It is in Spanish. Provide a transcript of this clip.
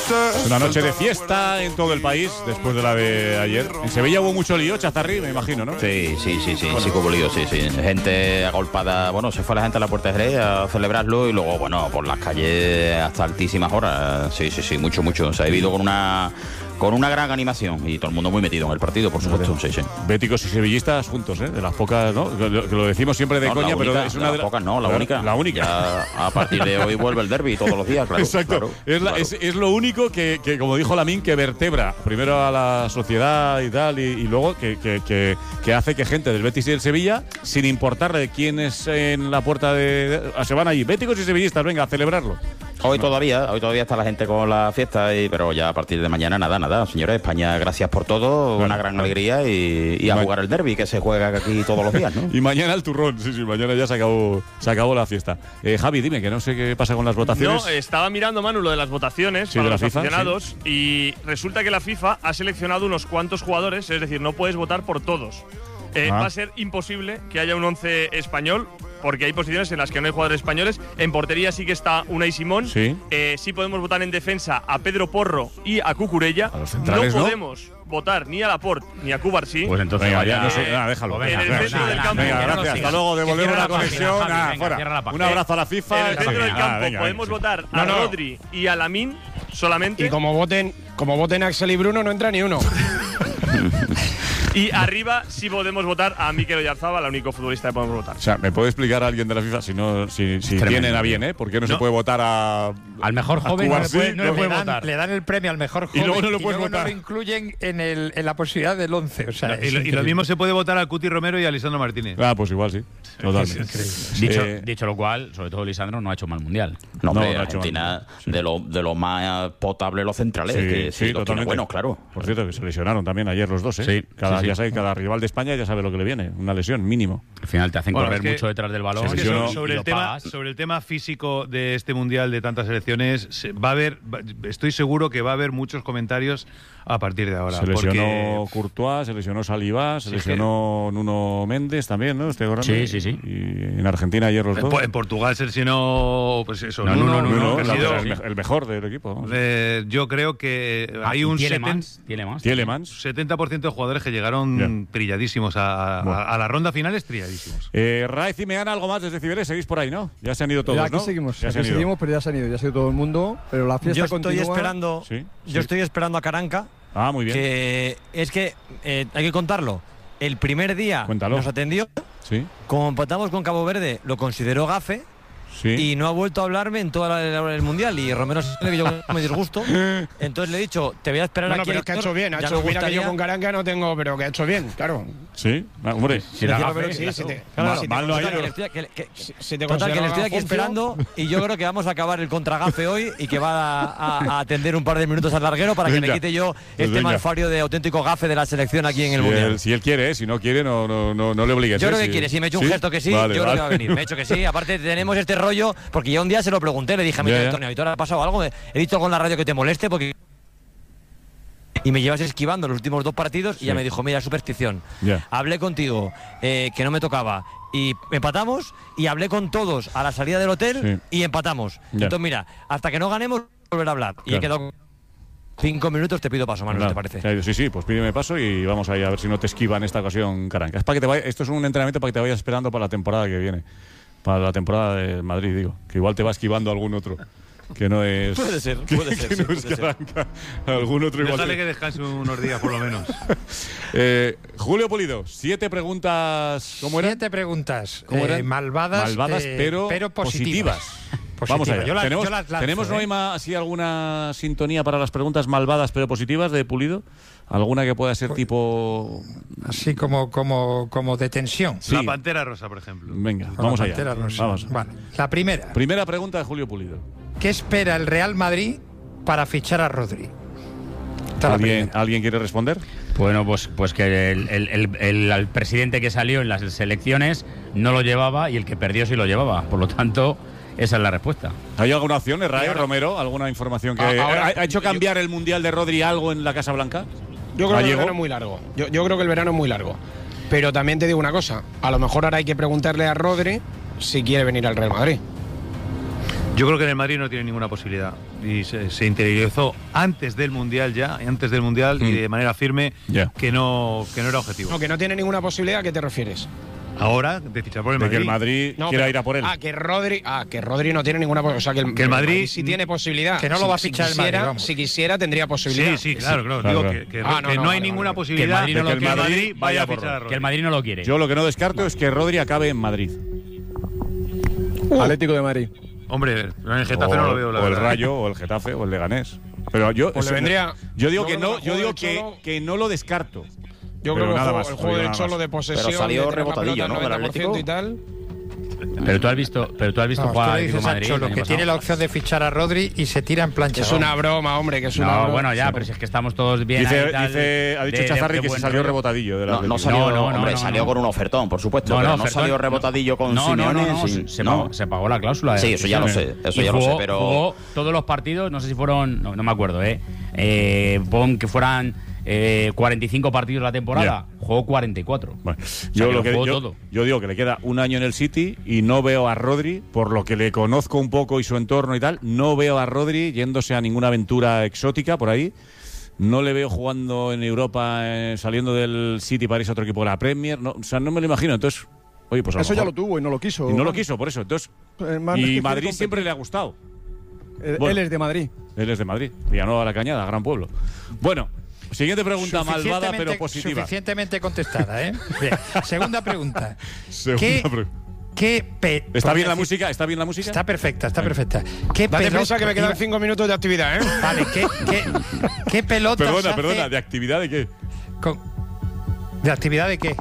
Es una noche de fiesta en todo el país después de la de ayer. En Sevilla hubo mucho lío, Chazarri, me imagino, ¿no? Sí, que hubo lío, sí. Gente agolpada, bueno, se fue la gente a la Puerta de Jerez a celebrarlo y luego, bueno, por las calles hasta altísimas horas. Sí, mucho. Se ha vivido con una gran animación y todo el mundo muy metido en el partido, por supuesto. Sí. Béticos y sevillistas juntos, de las pocas, ¿no? Que lo decimos siempre de coña, pero es una de las pocas, no, la única. La única. Ya, a partir de hoy vuelve el derbi todos los días, claro. Exacto. Claro. Es lo único que, como dijo Lamine, que vertebra primero a la sociedad y tal, y luego que hace que gente del Betis y del Sevilla, sin importarle quién es en la puerta se van allí. Béticos y sevillistas, venga, a celebrarlo. Hoy todavía está la gente con la fiesta, pero ya a partir de mañana nada. Señores, España, gracias por todo, una gran alegría y a jugar el derbi que se juega aquí todos los días, ¿no? Y mañana el turrón, sí, mañana ya se acabó la fiesta. Javi, dime, que no sé qué pasa con las votaciones. No, estaba mirando, Manu, lo de las votaciones para de los FIFA, aficionados y resulta que la FIFA ha seleccionado unos cuantos jugadores, es decir, no puedes votar por todos. Va a ser imposible que haya un 11 español, porque hay posiciones en las que no hay jugadores españoles. En portería sí que está Unai Simón. Sí. Sí podemos votar en defensa a Pedro Porro y a Cucurella. A los centrales, no podemos votar ni a Laporte ni a Cubarsí. Pues entonces déjalo. En el centro del campo. Venga, gracias. Hasta luego, devolvemos la conexión. Fuera. Un abrazo a la FIFA. En el centro del campo podemos votar a Rodri y a Lamine solamente. Y como voten Axel y Bruno, no entra ni uno. Y arriba sí podemos votar a Mikel Oyarzabal, el único futbolista que podemos votar. O sea, ¿me puede explicar a alguien de la FIFA si tienen a bien, ¿por qué no se puede votar al mejor joven? No le puede votar. Le dan el premio al mejor joven y luego no lo puedes votar. No lo incluyen en la posibilidad del 11. O sea, y lo mismo se puede votar a Cuti Romero y a Lisandro Martínez. Pues igual sí. Totalmente. Dicho lo cual, sobre todo Lisandro no ha hecho mal mundial. No, Argentina de lo más potable los centrales. Sí, totalmente. Bueno, claro. Por cierto, que se lesionaron también ayer los dos, Sí. Cada rival de España ya sabe lo que le viene, una lesión mínimo. Al final te hacen correr mucho detrás del balón. Sobre el tema físico de este mundial de tantas selecciones, estoy seguro que va a haber muchos comentarios a partir de ahora. Se lesionó Courtois, se lesionó Saliba, se lesionó Nuno Méndez también, ¿no? Sí. Y en Argentina ayer los dos. En Portugal se lesionó, pues eso, Nuno, el mejor del equipo. Yo creo que hay un 70% de jugadores que llegaron trilladísimos a la ronda final, trilladísimos. Raez y Meana, algo más desde Cibeles, seguís por ahí, ¿no? Ya se han ido todos, aquí ¿no? Seguimos, pero ya se han ido todo el mundo, pero la fiesta continúa. Yo estoy esperando a Caranca. Muy bien. Que es que hay que contarlo. El primer día nos atendió. Sí. Como empatamos con Cabo Verde, lo consideró gafe. Sí. Y no ha vuelto a hablarme en toda el mundial. Y Romero sabe que yo me disgusto. Entonces le he dicho, te voy a esperar aquí. Pero es que ha hecho bien. Mira que yo con Caranca no tengo, pero que ha hecho bien, claro. Sí, hombre. Si te estoy aquí esperando y yo creo que vamos a acabar el contragafe hoy y que va a atender un par de minutos al larguero para que me quite yo malfario de auténtico gafe de la selección aquí en el mundial. Si él quiere, si no quiere, no le obligues. Yo creo que quiere. Si me he hecho un gesto que sí, yo creo que va a venir. Me he hecho que sí. Aparte tenemos este rollo, porque yo un día se lo pregunté, le dije a Mikel Antonio, ¿ahora ha pasado algo? He dicho con la radio que te moleste porque... Y me llevas esquivando los últimos 2 partidos y ya me dijo, mira, superstición. Hablé contigo, que no me tocaba. Y empatamos y hablé con todos a la salida del hotel y empatamos. Entonces, mira, hasta que no ganemos, volver a hablar. Y he quedado 5 minutos, te pido paso, Manu, ¿te parece? Sí, pues pídeme paso y vamos ahí a ver si no te esquiva en esta ocasión, Caranca. Es para que te vayas, esto es un entrenamiento para que te vayas esperando para la temporada que viene. Para la temporada de Madrid, digo. Que igual te va esquivando algún otro. Que no es. Puede ser. Caranca. Algún otro igual. Déjale que descanse unos días, por lo menos. Julio Pulido, 7 preguntas. ¿Cómo eran? 7 preguntas. ¿Cómo eran? Malvadas, pero positivas. Vamos a ver. ¿Tenemos Noima así alguna sintonía para las preguntas malvadas pero positivas de Pulido? ¿Alguna que pueda ser tipo. Así como de tensión? Sí. La Pantera Rosa, por ejemplo. Venga, vamos allá. Vamos. Vale. La primera. Primera pregunta de Julio Pulido. ¿Qué espera el Real Madrid para fichar a Rodri? ¿Alguien quiere responder? Bueno, pues que el presidente que salió en las elecciones no lo llevaba y el que perdió sí lo llevaba. Por lo tanto, esa es la respuesta. ¿Hay alguna opción, Raúl Romero? ¿Alguna información que ha hecho cambiar el Mundial de Rodri algo en la Casa Blanca? Yo creo que el verano es muy largo. Yo creo que el verano es muy largo. Pero también te digo una cosa. A lo mejor ahora hay que preguntarle a Rodri si quiere venir al Real Madrid. Yo creo que en el Madrid no tiene ninguna posibilidad. Y se interiorizó antes del Mundial y de manera firme que no era objetivo. No, que no tiene ninguna posibilidad. ¿A qué te refieres? Ahora, de fichar por el Madrid. De que el Madrid quiera ir a por él. Que Rodri no tiene ninguna posibilidad. O sea, que el Madrid sí tiene posibilidad. Que no lo va a fichar el Madrid, vamos. Si quisiera, tendría posibilidad. Sí, claro. Digo que no hay ninguna posibilidad de que el Madrid vaya a fichar a Rodri. Que el Madrid no lo quiere. Yo lo que no descarto es que Rodri acabe en Madrid. Atlético de Madrid. Hombre, en el Getafe no lo veo, la verdad. O el verdad. Rayo, o el Getafe, o el Leganés. Pero yo, Pues le vendría. yo digo que no lo descarto. Yo Pero creo que nada el más, juego del nada Cholo más. de posesión. Pero salió de tener la rebotadillo, pelota ¿no? al Del 90% y tal. Pero tú has visto jugar Usted le dice Atlético de Madrid. Sancho, el año que tiene pasado. la opción de fichar a Rodri y se tira en plancha. Es una broma, hombre, que es una No, broma. bueno, ya, pero si es que estamos todos bien. ahí, tal, Ha dicho Chazarri que se salió rebotadillo. No salió, salió con un ofertón, por supuesto, pero no salió rebotadillo con Simeone. Se pagó la cláusula. Sí, eso ya lo sé, pero jugó todos los partidos, no sé si fueron, no me acuerdo, pon que fueran 45 partidos la temporada, jugó 44. Bueno, todo. yo digo que le queda un año en el City y no veo a Rodri, por lo que le conozco un poco y su entorno y tal, no veo a Rodri yéndose a ninguna aventura exótica por ahí. No le veo jugando en Europa, saliendo del City para irse a otro equipo de la Premier. No, o sea, no me lo imagino. Entonces, oye, pues a lo Eso ya mejor. lo tuvo y no lo quiso. Y no lo quiso, por eso. Entonces, y Madrid siempre le ha gustado. Él es de Madrid. Él es de Madrid. Villanueva de la Cañada, gran pueblo. Bueno, siguiente pregunta malvada pero positiva. Suficientemente contestada, ¿eh? Bien. Segunda pregunta. ¿Está bien la música? ¿Está bien la música? Está perfecta, está perfecta. ¿Qué Date pelota prisa que me quedan 5 minutos de actividad, ¿eh? Vale, ¿qué pelotas Perdona, ¿de actividad de qué? ¿De actividad de qué?